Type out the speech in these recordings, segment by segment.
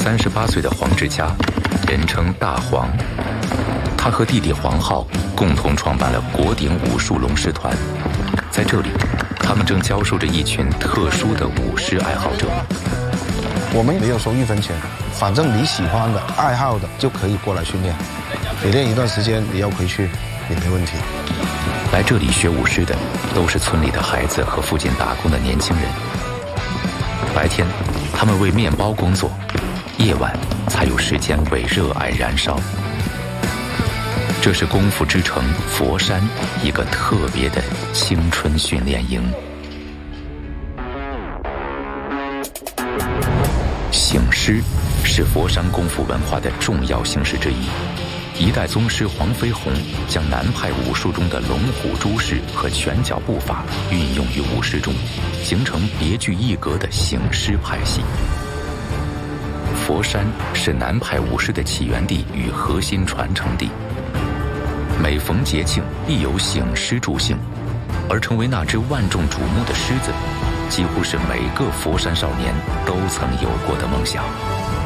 38岁的黄志佳，人称大黄。他和弟弟黄浩共同创办了国鼎武术龙狮团，在这里，他们正教授着一群特殊的舞狮爱好者。 我们没有收1分钱，反正你喜欢的、爱好的就可以过来训练。你练一段时间，你要回去也没问题。 来这里学舞狮的都是村里的孩子和附近打工的年轻人。白天，他们为面包工作，夜晚才有时间为热爱燃烧。这是功夫之城佛山一个特别的青春训练营。醒狮是佛山功夫文化的重要形式之一。一代宗师黄飞鸿将南派武术中的龙虎珠式和拳脚步法运用于舞狮中，形成别具一格的醒狮派系。佛山是南派舞狮的起源地与核心传承地。每逢节庆必有醒狮助兴，而成为那只万众瞩目的狮子，几乎是每个佛山少年都曾有过的梦想。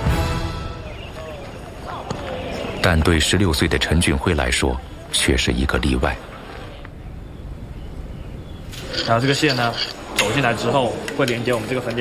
但对16岁的陈俊辉来说，却是一个例外。 然后这个线呢，走进来之后会连接我们这个分店。